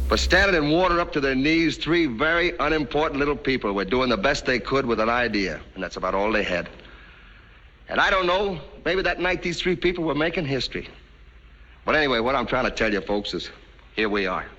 But standing in water up to their knees, three very unimportant little people were doing the best they could with an idea, and that's about all they had. And I don't know, maybe that night these three people were making history. But anyway, what I'm trying to tell you folks is, here we are.